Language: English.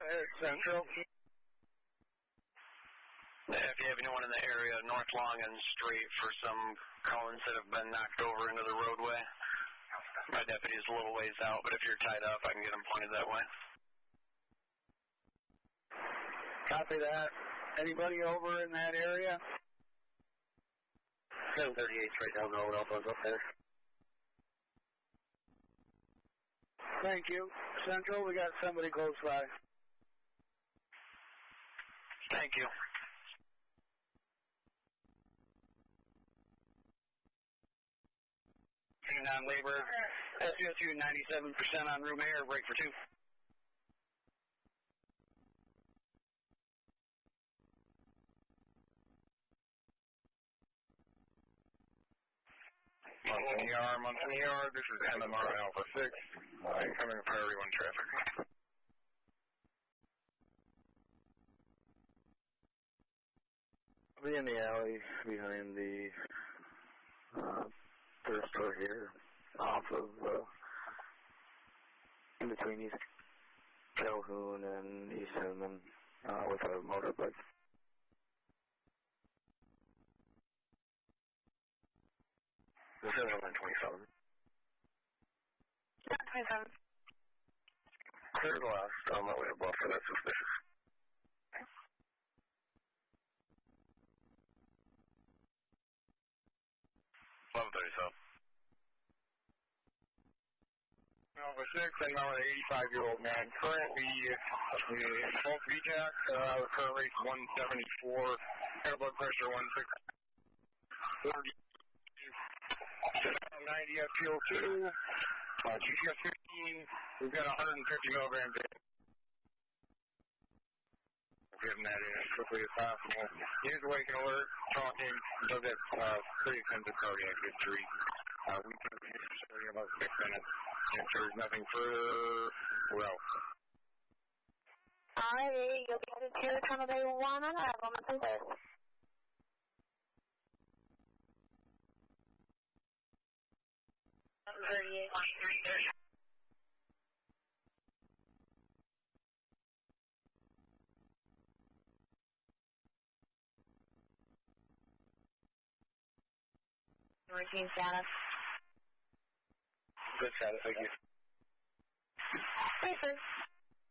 Central. If you have anyone in the area, North Long and Straight, for some cones that have been knocked over into the roadway. My deputy's a little ways out, but if you're tied up, I can get them pointed that way. Copy that. Anybody over in that area? 738 right down the road, Alpha's up there. Thank you. Central, we got somebody close by. Thank you. On labor, SPO2 97% on room air, break for 2. Mountain ER, this is MMR Alpha 6, incoming priority 1 traffic. I'll be in the alley behind the thrift store here, off of, in between East Calhoun and East Inman, with a motorbike. This is 127. 127. Cleared last, on my way to Bluffton, that's suspicious. 1137. Alpha 6, I'm out with an 85-year-old man. Currently, both VJAC, current rate 174, air blood pressure 160, 90 FPO2, GPS 15, we've got 150 milligrams in. Getting that in as quickly as possible. He is awake and alert, talking, does have pretty extensive cardiac history. We took his history in about 6 minutes. If there's nothing further, we're out. Alrighty, you'll be headed to Tunnel Bay 1 on arrival, Monthly West. Routine status. Good status, thank you. Hey, sir.